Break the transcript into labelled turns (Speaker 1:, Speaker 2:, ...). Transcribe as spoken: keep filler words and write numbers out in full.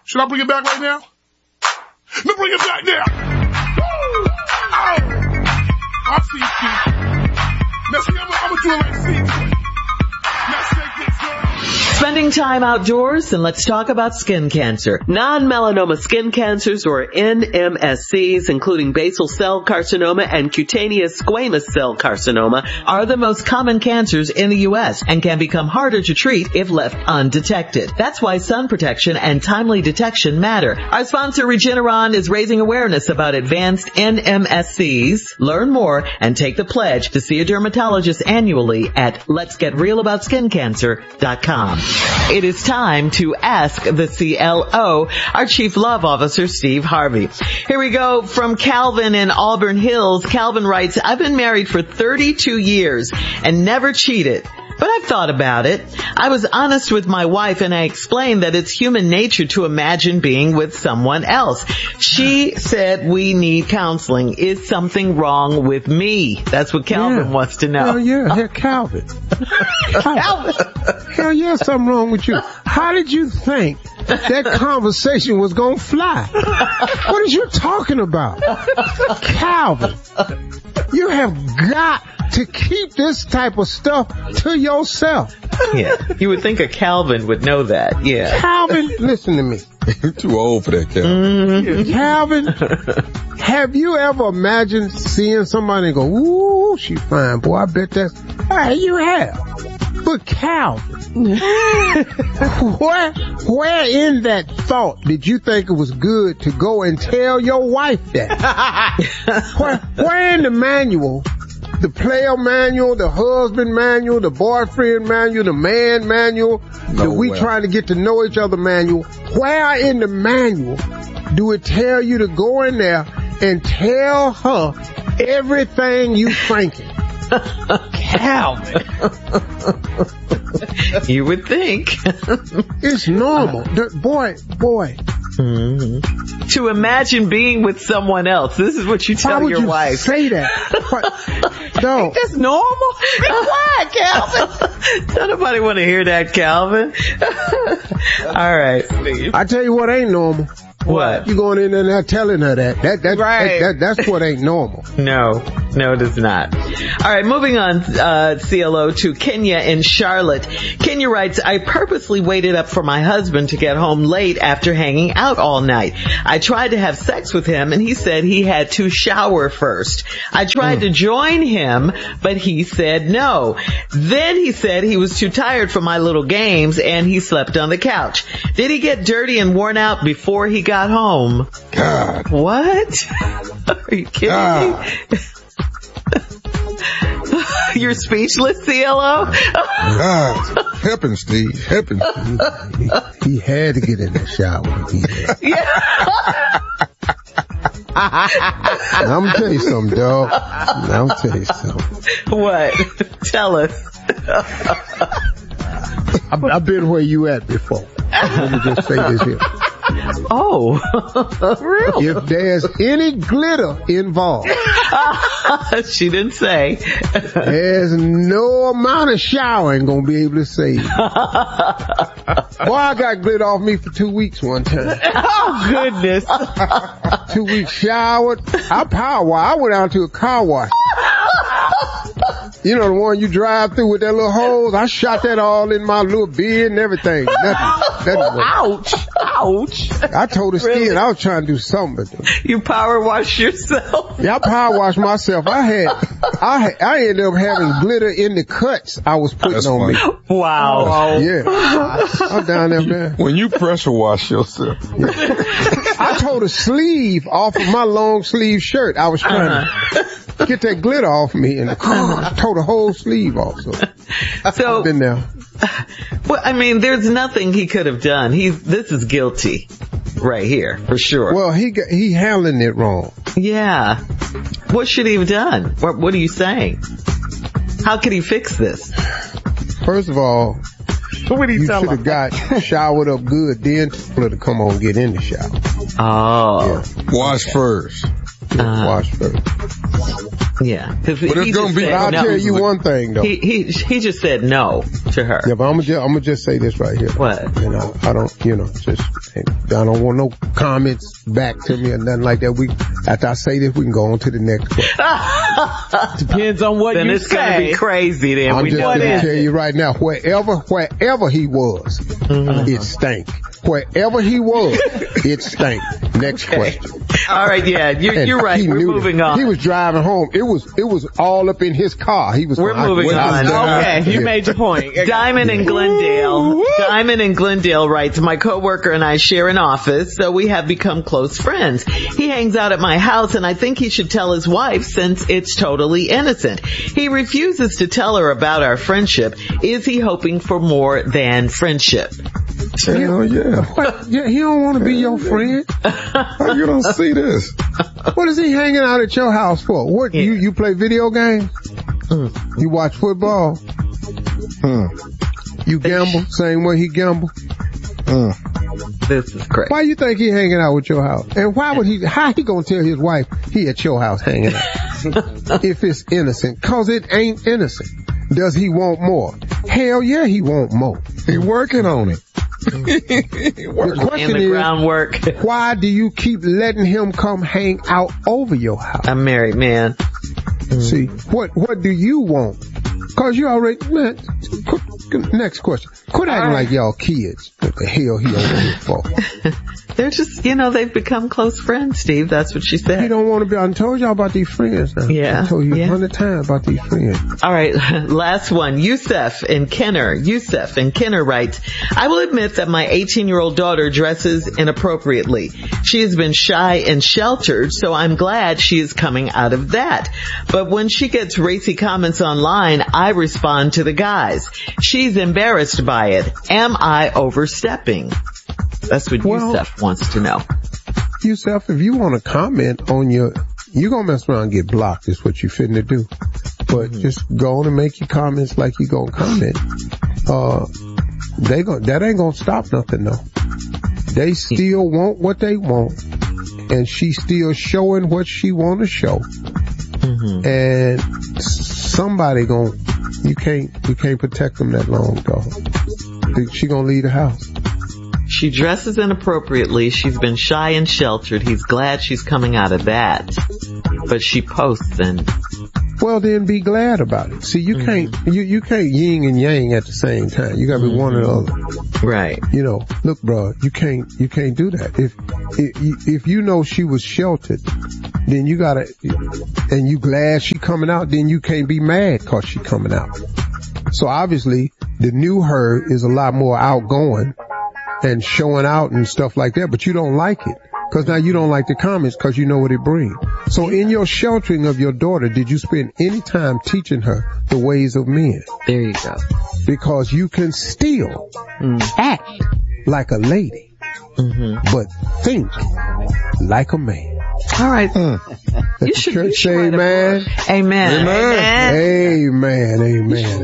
Speaker 1: Should I bring it back right now? Let me bring it back now. Woo! Oh! I see you, Steve. Now see, I'm, I'm gonna do it like Steve. Now say this, girl.
Speaker 2: Spending time outdoors, and let's talk about skin cancer. Non-melanoma skin cancers, or N M S Cs, including basal cell carcinoma and cutaneous squamous cell carcinoma, are the most common cancers in the U S and can become harder to treat if left undetected. That's why sun protection and timely detection matter. Our sponsor, Regeneron, is raising awareness about advanced N M S Cs. Learn more and take the pledge to see a dermatologist annually at lets get real about skin cancer dot com. It is time to ask the C L O, our Chief Love Officer, Steve Harvey. Here we go from Calvin in Auburn Hills. Calvin writes, I've been married for thirty-two years and never cheated. But I've thought about it. I was honest with my wife and I explained that it's human nature to imagine being with someone else. She said we need counseling. Is something wrong with me? That's what Calvin
Speaker 3: yeah.
Speaker 2: wants to know.
Speaker 3: Hell yeah, hey, Calvin. Calvin. Hell yeah, something wrong with you. How did you think that conversation was going to fly? What are you talking about? Calvin, you have got to keep this type of stuff to yourself.
Speaker 2: Yeah, you would think a Calvin would know that. Yeah.
Speaker 3: Calvin, listen to me.
Speaker 4: You're too old for that, Calvin.
Speaker 3: Mm-hmm. Calvin, have you ever imagined seeing somebody and go, ooh, she fine, boy, I bet that's, hey, you have. But Calvin, where, where in that thought did you think it was good to go and tell your wife that? where, where in the manual, the player manual, the husband manual, the boyfriend manual, the man manual,
Speaker 4: no
Speaker 3: the we
Speaker 4: way.
Speaker 3: trying to get to know each other manual, where in the manual do it tell you to go in there and tell her everything you thinking?
Speaker 2: Calvin. You would think.
Speaker 3: It's normal. The, boy, boy.
Speaker 2: Mm-hmm. To imagine being with someone else. This is what you tell
Speaker 3: Why would
Speaker 2: your
Speaker 3: you
Speaker 2: wife.
Speaker 3: say that? No.
Speaker 2: That's normal? Why, Calvin? Don't nobody want to hear that, Calvin. All right.
Speaker 3: I tell you what ain't normal.
Speaker 2: What?
Speaker 3: You going in there and telling her that. That, that,
Speaker 2: right.
Speaker 3: that, that that's what ain't normal.
Speaker 2: No, no, it is not. All right, moving on, uh, C L O, to Kenya in Charlotte. Kenya writes, I purposely waited up for my husband to get home late after hanging out all night. I tried to have sex with him and he said he had to shower first. I tried mm. to join him, but he said no. Then he said he was too tired for my little games and he slept on the couch. Did he get dirty and worn out before he got home?
Speaker 4: God.
Speaker 2: What? Are you kidding
Speaker 4: God.
Speaker 2: me? You're speechless, C L O?
Speaker 4: God. Help him, Steve. Help him.
Speaker 3: He, he had to get in that shower.
Speaker 2: Yeah.
Speaker 3: I'm gonna tell you something, dog. I'm gonna tell you something.
Speaker 2: What? Tell us.
Speaker 3: I've, I've been where you at before. Let me just say this here.
Speaker 2: Oh, really?
Speaker 3: If there's any glitter involved,
Speaker 2: she didn't say.
Speaker 3: There's no amount of showering gonna be able to save you. Boy, I got glitter off me for two weeks one time.
Speaker 2: Oh, goodness.
Speaker 3: Two weeks showered. I power wash. I went out to a car wash. You know the one you drive through with that little hose? I shot that all in my little beard and everything. Nothing. Nothing
Speaker 2: Oh, ouch. Ouch.
Speaker 3: I told the skin
Speaker 2: Really?
Speaker 3: I was trying to do something.
Speaker 2: You power wash yourself?
Speaker 3: Yeah, I power washed myself. I had, I had, I ended up having glitter in the cuts I was putting
Speaker 4: That's
Speaker 3: on
Speaker 4: funny.
Speaker 3: me.
Speaker 2: Wow.
Speaker 3: Yeah. I'm down there, man.
Speaker 4: When you pressure wash yourself.
Speaker 3: Yeah. I tore the sleeve off of my long sleeve shirt. I was trying
Speaker 2: uh-huh.
Speaker 3: to get that glitter off me and I tore the whole sleeve off. So,
Speaker 2: So,
Speaker 3: I've been there.
Speaker 2: well, I mean, there's nothing he could have done. He's, this is guilty right here, for sure.
Speaker 3: Well, he got, he handling it wrong.
Speaker 2: Yeah. What should he have done? What, what are you saying? How could he fix this?
Speaker 3: First of all,
Speaker 2: What do you,
Speaker 3: you
Speaker 2: tell
Speaker 3: should
Speaker 2: him?
Speaker 3: have got showered up good, then told her to come on and get in the shower.
Speaker 2: Oh.
Speaker 3: Yeah.
Speaker 4: Wash first.
Speaker 3: Yeah,
Speaker 2: Uh,
Speaker 3: wash first.
Speaker 2: Yeah.
Speaker 4: But it's gonna be-
Speaker 3: I'll
Speaker 2: no.
Speaker 3: tell you one thing though.
Speaker 2: He, he, he just said no to her.
Speaker 3: Yeah, but I'm gonna just, I'm gonna just say this right here.
Speaker 2: What?
Speaker 3: You know, I don't, you know, just, I don't want no comments back to me or nothing like that. We, after I say this, we can go on to the next question.
Speaker 5: Depends on what
Speaker 2: Then
Speaker 5: you
Speaker 2: it's
Speaker 5: say.
Speaker 2: gonna be crazy then.
Speaker 3: I'm
Speaker 2: we
Speaker 3: just
Speaker 2: know
Speaker 3: gonna
Speaker 2: that.
Speaker 3: tell you right now, wherever, wherever he was,
Speaker 2: Mm-hmm.
Speaker 3: it stank. Wherever he was, it stank. Next
Speaker 2: Okay.
Speaker 3: question.
Speaker 2: All right, yeah, you're,
Speaker 3: And
Speaker 2: you're right.
Speaker 3: he
Speaker 2: We're
Speaker 3: knew
Speaker 2: moving
Speaker 3: that.
Speaker 2: on.
Speaker 3: He was driving home. It was, it was all up in his car. He was.
Speaker 2: We're
Speaker 3: going,
Speaker 2: moving
Speaker 3: I-
Speaker 2: on.
Speaker 3: I-
Speaker 5: Okay, you
Speaker 3: Yeah.
Speaker 5: made your point.
Speaker 2: Diamond in Glendale. Diamond in Glendale writes, my coworker and I share an office, so we have become close friends. He hangs out at my house and I think he should tell his wife since it's totally innocent. He refuses to tell her about our friendship. Is he hoping for more than friendship?
Speaker 4: Hell yeah.
Speaker 3: What? Yeah, he don't want to be your friend.
Speaker 4: How you don't see this?
Speaker 3: What is he hanging out at your house for? What,
Speaker 2: Yeah.
Speaker 3: you, you play video games? You watch football?
Speaker 4: Hmm.
Speaker 3: You gamble? Same way he gamble?
Speaker 4: Hmm.
Speaker 2: This is crazy.
Speaker 3: Why you think he hanging out with your house? And why would he, how he gonna tell his wife he at your house hanging out? If it's innocent. Cause it ain't innocent. Does he want more? Hell yeah, he want more.
Speaker 4: He working on it. He
Speaker 3: The
Speaker 4: working.
Speaker 2: In
Speaker 3: question
Speaker 2: the
Speaker 3: is,
Speaker 2: groundwork.
Speaker 3: why do you keep letting him come hang out over your house?
Speaker 2: I'm married, man.
Speaker 3: See, what, what do you want? Cause you already, man, qu- next question. Quit acting
Speaker 2: right.
Speaker 3: like y'all kids. What the hell he over here for?
Speaker 2: They're just, you know, they've become close friends, Steve. That's what she
Speaker 3: He
Speaker 2: said.
Speaker 3: don't want to be, I told y'all about these friends now.
Speaker 2: Yeah,
Speaker 3: I told you a
Speaker 2: yeah.
Speaker 3: hundred times about these friends.
Speaker 2: All right, last one. Yusef in Kenner. Yusef in Kenner writes, I will admit that my eighteen-year-old daughter dresses inappropriately. She has been shy and sheltered, so I'm glad she is coming out of that. But when she gets racy comments online, I respond to the guys. She's embarrassed by it. Am I overstepping? That's what
Speaker 3: Well-
Speaker 2: Yusef wants to know.
Speaker 3: Yourself, if you want to comment on your, you're going to mess around and get blocked is what you finna do. But
Speaker 2: Mm-hmm.
Speaker 3: just go on and make your comments like you gonna comment. Uh, they go, that ain't gonna stop nothing though. They still want what they want. And she's still showing what she want to show.
Speaker 2: Mm-hmm.
Speaker 3: And somebody gon' you can't, you can't protect them that long, dog. She gonna leave the house.
Speaker 2: She dresses inappropriately. She's been shy and sheltered. He's glad she's coming out of that. But she posts and...
Speaker 3: Well, then be glad about it. See, you can't, you, you can't yin and yang at the same time. You gotta be one or the other.
Speaker 2: Right.
Speaker 3: You know, look, bro, you can't, you can't do that. If, if, if you know she was sheltered, then you gotta, and you glad she coming out, then you can't be mad cause she coming out. So obviously, the new her is a lot more outgoing and showing out and stuff like that, but you don't like it. Cause now you don't like the comments cause you know what it brings. So in your sheltering of your daughter, did you spend any time teaching her the ways of men?
Speaker 2: There you go.
Speaker 3: Because you can still act like a lady,
Speaker 2: Mm-hmm.
Speaker 3: but think like a man.
Speaker 2: All right.
Speaker 3: Let
Speaker 2: You
Speaker 3: the
Speaker 2: should,
Speaker 3: church
Speaker 2: you should
Speaker 3: say
Speaker 2: write a
Speaker 3: amen.
Speaker 2: book. Amen.
Speaker 4: Amen.
Speaker 3: Amen. Amen.